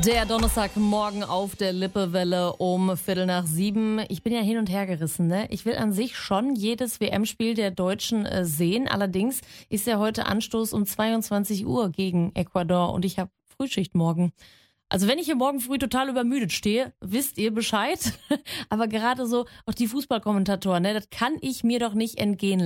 Der Donnerstagmorgen auf der Lippewelle um 6:15. Ich bin ja hin und her gerissen, ne? Ich will an sich schon jedes WM-Spiel der Deutschen sehen. Allerdings ist ja heute Anstoß um 22 Uhr gegen Ecuador und ich habe Frühschicht morgen. Also wenn ich hier morgen früh total übermüdet stehe, wisst ihr Bescheid. Aber gerade so auch die Fußballkommentatoren, ne, das kann ich mir doch nicht entgehen